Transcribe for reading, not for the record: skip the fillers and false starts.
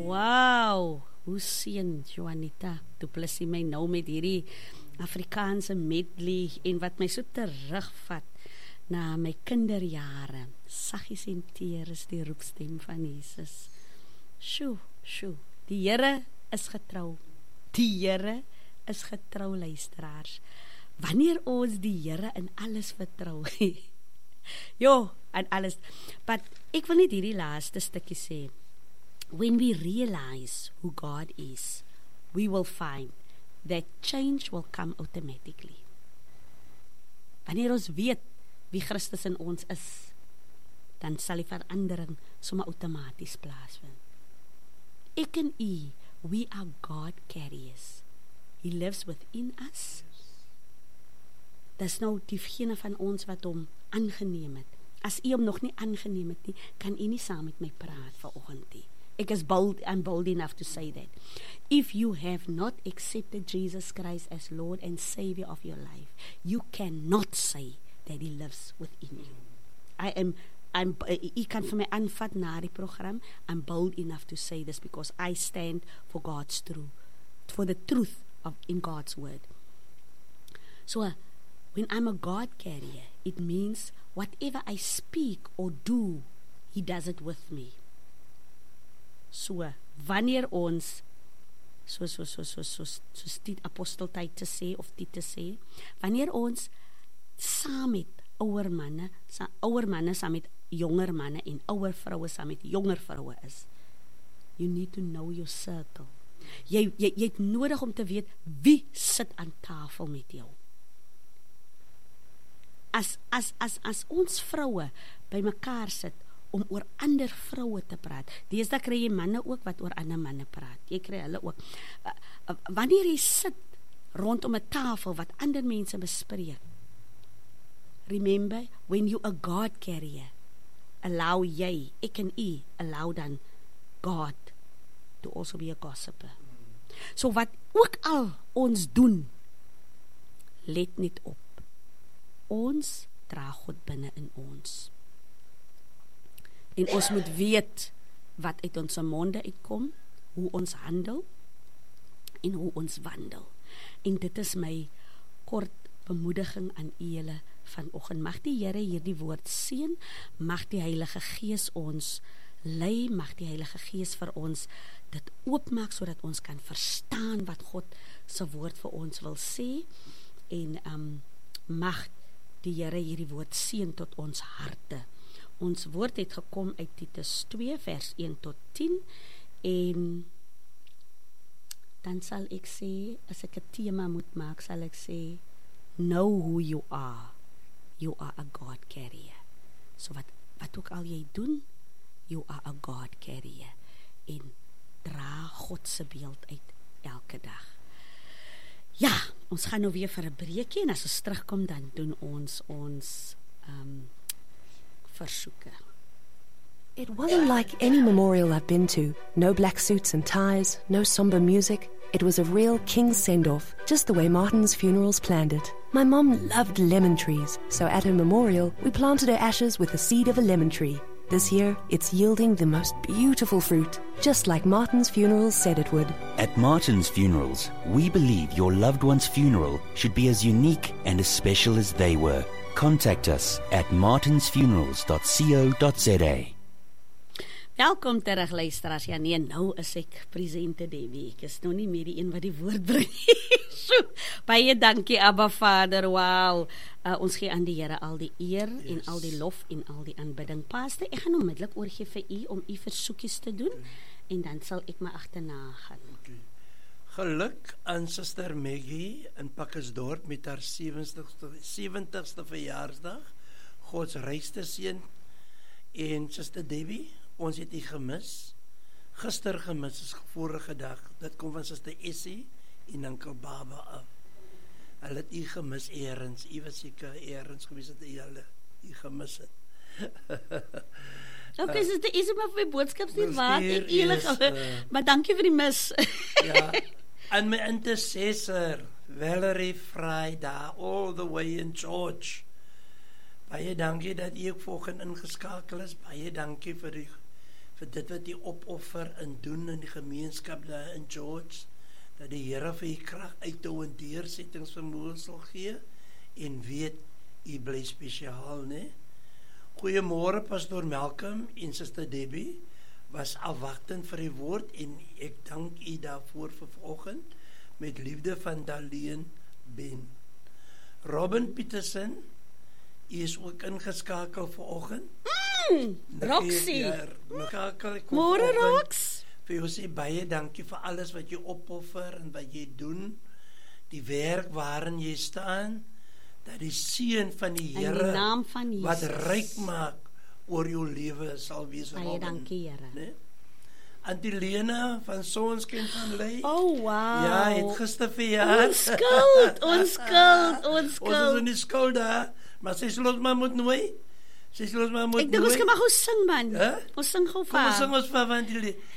Wow, hoe seën Juanita Du Plessis my nou met hierdie Afrikaanse medley en wat my so terugvat na my kinderjare. Saggies en teer is die roepstem van Jesus. Sjoe, die Here is getrou. Die Here is getrou, luisteraars. Wanneer ons die Here in alles vertrou. Jo, in alles. But ek wil net hierdie laaste stukkie sê. When we realize who God is, we will find that change will come automatically. Wanneer ons weet wie Christus in ons is, dan sal die verandering sommer outomaties plaasvind. Ek en u, we are God carriers. He lives within us. Dis nou diegene van ons wat hom aangeneem het. As u hom nog nie aangeneem het nie, kan u nie saam met my praat vanoggend nie. I'm bold enough to say that. If you have not accepted Jesus Christ as Lord and Savior of your life, you cannot say that He lives within you. Ek kan vir my aanvat na die program. I'm bold enough to say this because I stand for God's truth, for the truth in God's word. So, when I'm a God carrier, it means whatever I speak or do, He does it with me. So, wanneer ons, soos die apostel tyd te sê, of die te sê, wanneer ons saam met ouer manne saam met jonger manne, en ouer vroue saam met jonger vroue is, you need to know your circle. Jy het nodig om te weet, wie sit aan tafel met jou? As ons vroue by mekaar sit, om oor ander vroue te praat. Deesdae kry jy manne ook wat oor ander manne praat. Jy kry hulle ook. Wanneer jy sit rondom 'n tafel wat ander mense bespreek, remember, when you a God carrier, allow jy, ek en u, allow dan God to also be a gossiper. So wat ook al ons doen, let net op. Ons dra God binne in ons. En ons moet weet wat uit ons monde uitkom, hoe ons handel en hoe ons wandel. En dit is my kort bemoediging aan julle vanoggend. Mag die Here hierdie woord seën, mag die Heilige Gees ons lei, mag die Heilige Gees vir ons dit oopmaak sodat ons kan verstaan wat God se woord vir ons wil sê, en mag die Here hierdie woord seën tot ons harte. Ons woord het gekom uit Titus 2 vers 1 tot 10, en dan sal ek sê, as ek 'n tema moet maak, sal ek sê, know who you are a God carrier. So wat ook al jy doen, you are a God carrier, en dra God se beeld uit elke dag. Ja, ons gaan nou weer vir 'n breekie, en as ons terugkom, dan doen ons versoeke. It wasn't like any memorial I've been to. No black suits and ties, no somber music. It was a real king's send-off, just the way Martin's Funerals planned it. My mom loved lemon trees, so at her memorial, we planted her ashes with the seed of a lemon tree. This year, it's yielding the most beautiful fruit, just like Martin's Funerals said it would. At Martin's Funerals, we believe your loved one's funeral should be as unique and as special as they were. Contact us at martinsfunerals.co.za. Welkom terug, luisteraars. Ja nee, nou is ek presente Debbie. Ek is nou nie meer die een wat die woord bring. Baie dankie Abba Vader. Wow. Ons gee aan die Here al die eer, en al die lof en al die aanbidding. Pastor, ek gaan onmiddellik oorgee vir u om u versoekies te doen, en dan sal ek my agterna gaan. Okay. Geluk aan Suster Maggie in Pakkesdorp met haar 70ste verjaarsdag. Gods ryste seën. En Suster Debbie, ons het u gemis. Gister gemis, is vorige dag. Dit kom van Suster Essie en Oom Baba af. Hulle het u gemis eerens. U was seker eerens gewees dat u gemis het. Okay, Suster Essie, maar vir my boodskap nie waar. Ek eerlik, maar dankie vir die mis. Ja. And my intercessor, Valerie Vryda, all the way in George. Baie dankie dat u ook volgende ingeskakel is. Baie dankie vir die vir dit wat jy opoffer en doen in die gemeenskap daar in George, dat die Here vir jy krag uithou en deursettingsvermoë sal gee, en weet, jy bly spesiaal, né? Goeiemôre, Pastor Malcolm en Suster Debbie, was afwachtend vir die woord, en ek dank jy daarvoor vir vanoggend, met liefde van Darlene Ben. Robin Peterson, jy is ook ingeskakel vanoggend. Roxy. Môre Rox. Vir jou sê baie dankie vir alles wat jy opoffer en wat jy doen, die werk waarin jy staan, dat die seën van die In Here die naam van Jesus. wat ryk maak oor jou lewe sal wees. Baie dankie, Here. Nee? Antilena van Sonskyn van Ley. Oh, wow. Ja, het gister verjaar. Onskuld. Ons is in die skuld daar, maar sy sal ons maar moet nooi. Sy sal ons maar moet nooi. Ek dink ons kan maar gou sing, man. Huh? Ons sing gou Kom ons vir. sing ons vir Antilena.